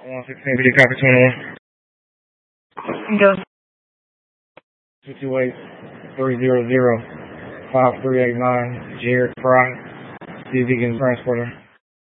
116 video copy 21. Go. 228-300-5389, Jared Fry, CV Transporter.